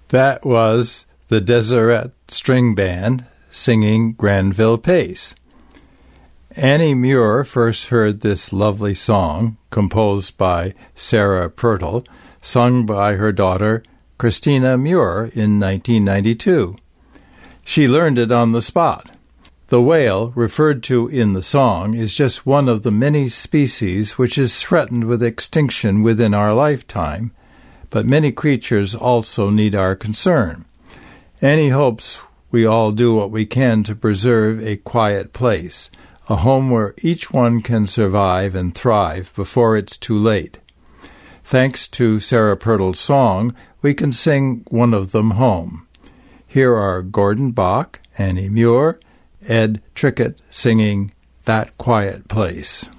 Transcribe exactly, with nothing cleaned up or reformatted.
That was the Deseret String Band singing Granville Pace. Annie Muir first heard this lovely song, composed by Sarah Purtle, sung by her daughter Christina Muir in nineteen ninety-two. She learned it on the spot. The whale, referred to in the song, is just one of the many species which is threatened with extinction within our lifetime, but many creatures also need our concern. Annie hopes we all do what we can to preserve a quiet place, a home where each one can survive and thrive before it's too late. Thanks to Sarah Purtle's song, we can sing one of them home. Here are Gordon Bach, Annie Muir, Ed Trickett singing That Quiet Place.